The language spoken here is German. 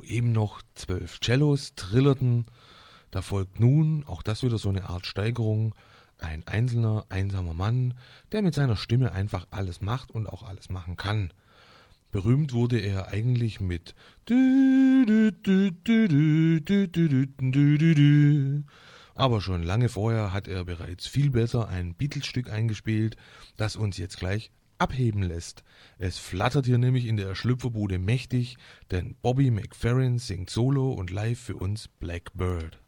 eben noch 12 Cellos trillerten. Da folgt nun, auch das wieder so eine Art Steigerung, ein einzelner, einsamer Mann, der mit seiner Stimme einfach alles macht und auch alles machen kann. Berühmt wurde er eigentlich mit aber schon lange vorher hat er bereits viel besser ein Beatles-Stück eingespielt, das uns jetzt gleich abheben lässt. Es flattert hier nämlich in der Schlüpferbude mächtig, denn Bobby McFerrin singt solo und live für uns Blackbird.